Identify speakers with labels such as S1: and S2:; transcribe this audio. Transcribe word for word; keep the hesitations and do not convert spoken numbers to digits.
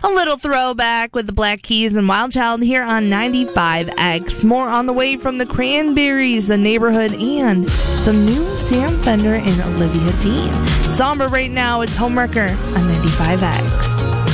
S1: A little throwback with the Black Keys and Wild Child here on ninety-five X. More on the way from the Cranberries, The Neighborhood, and some new Sam Fender and Olivia Dean. Somber right now, it's Homewrecker on ninety-five X.